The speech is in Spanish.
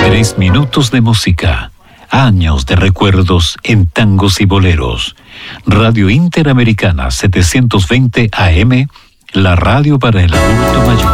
3 minutos de música. Años de recuerdos en tangos y boleros. Radio Interamericana 720 AM, la radio para el adulto mayor.